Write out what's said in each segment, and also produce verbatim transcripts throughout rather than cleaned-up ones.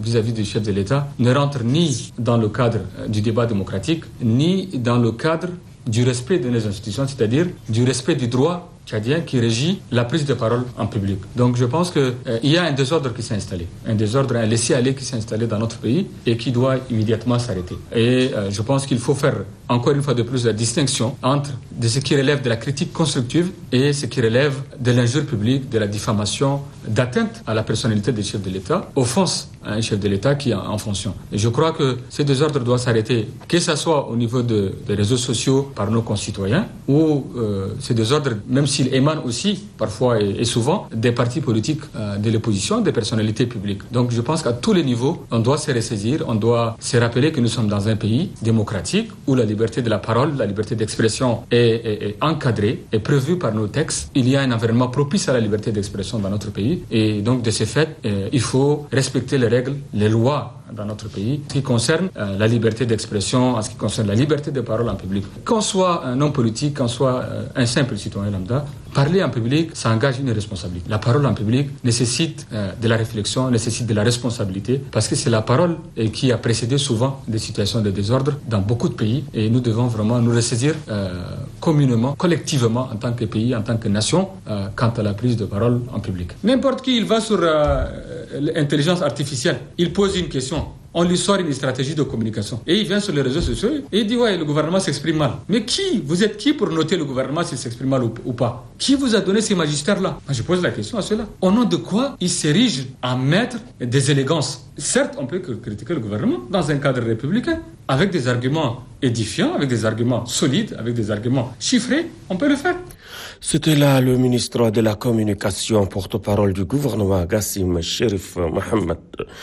vis-à-vis du chef de l'État ne rentre ni dans le cadre du débat démocratique, ni dans le cadre du respect de nos institutions, c'est-à-dire du respect du droit tchadien qui régit la prise de parole en public. Donc je pense qu'il euh, y a un désordre qui s'est installé, un désordre, un laisser-aller qui s'est installé dans notre pays et qui doit immédiatement s'arrêter. Et euh, je pense qu'il faut faire encore une fois de plus la distinction entre de ce qui relève de la critique constructive et ce qui relève de l'injure publique, de la diffamation, d'atteinte à la personnalité du chef de l'État, offense à un chef de l'État qui est en fonction. Et je crois que ce désordre doit s'arrêter, que ce soit au niveau de, des réseaux sociaux par nos concitoyens ou euh, ce désordre, même si il émane aussi, parfois et, et souvent, des partis politiques euh, de l'opposition, des personnalités publiques. Donc je pense qu'à tous les niveaux, on doit se ressaisir, on doit se rappeler que nous sommes dans un pays démocratique où la liberté de la parole, la liberté d'expression est, est, est encadrée, est prévue par nos textes. Il y a un environnement propice à la liberté d'expression dans notre pays et donc de ce fait, euh, il faut respecter les règles, les lois dans notre pays, en ce qui concerne euh, la liberté d'expression, en ce qui concerne la liberté de parole en public. Qu'on soit un homme politique, qu'on soit euh, un simple citoyen lambda, parler en public, ça engage une responsabilité. La parole en public nécessite euh, de la réflexion, nécessite de la responsabilité, parce que c'est la parole euh, qui a précédé souvent des situations de désordre dans beaucoup de pays, et nous devons vraiment nous ressaisir euh, communément, collectivement, en tant que pays, en tant que nation, euh, quant à la prise de parole en public. N'importe qui, il va sur euh, l'intelligence artificielle, il pose une question, on lui sort une stratégie de communication. Et il vient sur les réseaux sociaux et il dit « Ouais, le gouvernement s'exprime mal. » Mais qui? Vous êtes qui pour noter le gouvernement s'il s'exprime mal ou, ou pas? Qui vous a donné ces magistères-là? Moi, je pose la question à ceux-là. Au nom de quoi ils s'érigent à mettre des élégances? Certes, on peut critiquer le gouvernement dans un cadre républicain, avec des arguments édifiants, avec des arguments solides, avec des arguments chiffrés, on peut le faire. C'était là le ministre de la Communication, porte-parole du gouvernement, Gassim Cherif Mohamed.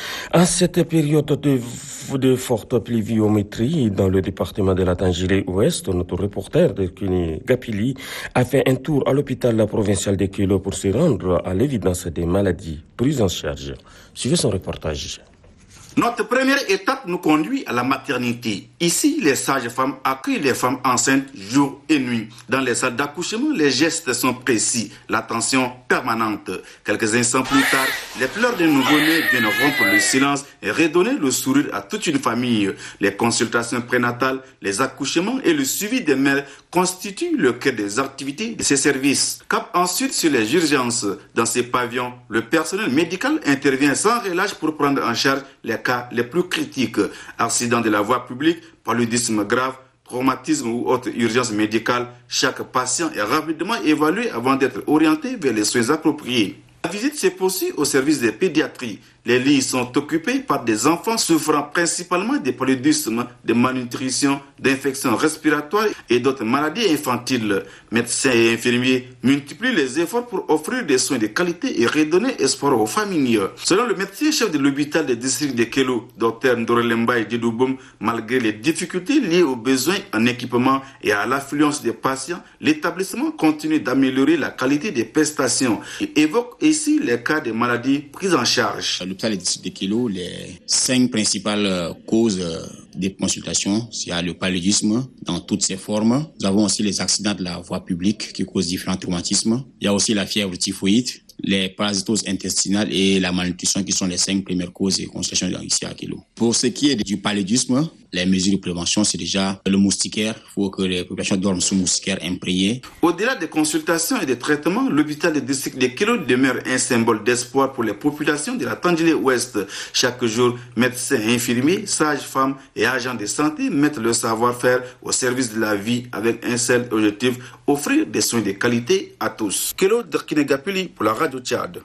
À cette période de, de forte pluviométrie dans le département de la Tangéré-Ouest, notre reporter de Kuni Gapili a fait un tour à l'hôpital provincial de Kilo pour se rendre à l'évidence des maladies prises en charge. Suivez son reportage. Notre première étape nous conduit à la maternité. Ici, les sages-femmes accueillent les femmes enceintes jour et nuit. Dans les salles d'accouchement, les gestes sont précis, l'attention permanente. Quelques instants plus tard, les pleurs des nouveau-nés viennent rompre le silence et redonner le sourire à toute une famille. Les consultations prénatales, les accouchements et le suivi des mères constituent le cœur des activités de ces services. Cap ensuite sur les urgences. Dans ces pavillons, le personnel médical intervient sans relâche pour prendre en charge les cas les plus critiques, accidents de la voie publique, paludisme grave, traumatisme ou autre urgence médicale. Chaque patient est rapidement évalué avant d'être orienté vers les soins appropriés. La visite se poursuit au service des pédiatries. Les lits sont occupés par des enfants souffrant principalement de paludisme, de malnutrition, d'infections respiratoires et d'autres maladies infantiles. Médecins et infirmiers multiplient les efforts pour offrir des soins de qualité et redonner espoir aux familles. Selon le médecin-chef de l'hôpital du district de Kelo, Dr Ndorelemba Djedouboum, malgré les difficultés liées aux besoins en équipement et à l'affluence des patients, l'établissement continue d'améliorer la qualité des prestations. Il évoque ici les cas de maladies prises en charge. L'hôpital du district de Kelo, les cinq principales causes des consultations, il y a le paludisme dans toutes ses formes. Nous avons aussi les accidents de la voie publique qui causent différents traumatismes. Il y a aussi la fièvre typhoïde, les parasitoses intestinales et la malnutrition qui sont les cinq premières causes de consultation ici à Kelo. Pour ce qui est du paludisme, les mesures de prévention, c'est déjà le moustiquaire. Il faut que les populations dorment sous moustiquaire imprégnés. Au-delà des consultations et des traitements, l'hôpital du district de Kelo demeure un symbole d'espoir pour les populations de la Tangéré-Ouest. Chaque jour, médecins, infirmiers, sages-femmes et agents de santé mettent leur savoir-faire au service de la vie avec un seul objectif, offrir des soins de qualité à tous. Kelo Derkinegapili pour la Radio Tchad.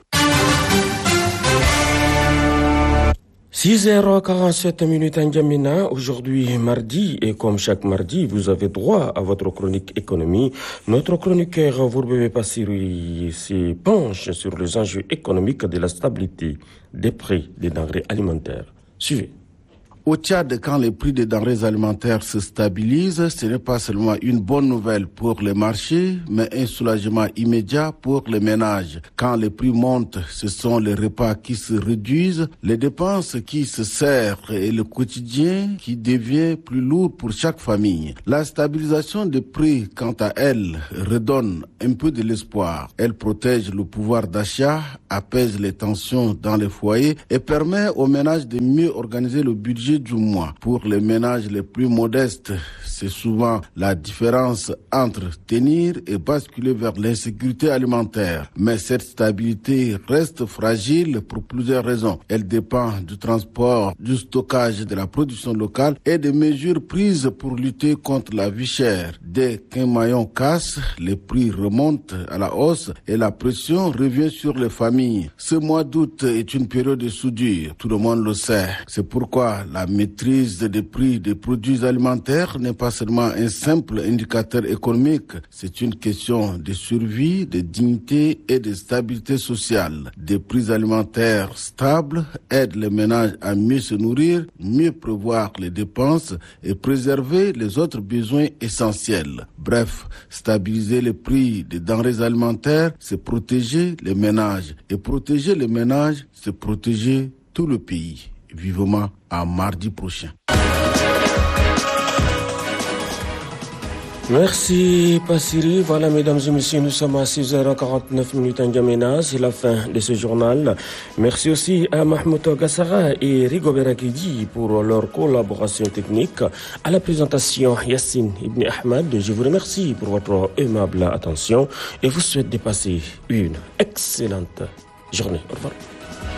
six heures quarante-sept minutes en Djamena, aujourd'hui mardi, et comme chaque mardi, vous avez droit à votre chronique économie. Notre chroniqueur, Vourbebe Passiri, se penche sur les enjeux économiques de la stabilité des prix des denrées alimentaires. Suivez. Au Tchad, quand les prix des denrées alimentaires se stabilisent, ce n'est pas seulement une bonne nouvelle pour les marchés, mais un soulagement immédiat pour les ménages. Quand les prix montent, ce sont les repas qui se réduisent, les dépenses qui se serrent et le quotidien qui devient plus lourd pour chaque famille. La stabilisation des prix, quant à elle, redonne un peu de l'espoir. Elle protège le pouvoir d'achat, apaise les tensions dans les foyers et permet aux ménages de mieux organiser le budget du mois. Pour les ménages les plus modestes, c'est souvent la différence entre tenir et basculer vers l'insécurité alimentaire. Mais cette stabilité reste fragile pour plusieurs raisons. Elle dépend du transport, du stockage de la production locale et des mesures prises pour lutter contre la vie chère. Dès qu'un maillon casse, les prix remontent à la hausse et la pression revient sur les familles. Ce mois d'août est une période de soudure, tout le monde le sait. C'est pourquoi la maîtrise des prix des produits alimentaires n'est pas seulement un simple indicateur économique, c'est une question de survie, de dignité et de stabilité sociale. Des prix alimentaires stables aident les ménages à mieux se nourrir, mieux prévoir les dépenses et préserver les autres besoins essentiels. Bref, stabiliser les prix des denrées alimentaires, c'est protéger les ménages. Et protéger les ménages, c'est protéger tout le pays. Vivement à mardi prochain. Merci Passiri. Voilà, mesdames et messieurs, nous sommes à six heures quarante-neuf minutes en N'Djamena. C'est la fin de ce journal. Merci aussi à Mahmoud Gassara et Rigobert Akidi pour leur collaboration technique. À la présentation, Yassine Ibn Ahmad. Je vous remercie pour votre aimable attention et vous souhaite de passer une excellente journée. Au revoir.